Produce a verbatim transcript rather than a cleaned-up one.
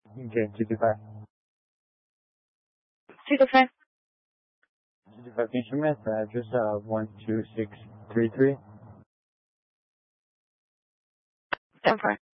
Okay, two two five. two two five. two two five Future Myth, address uh, one two six three three. seven four.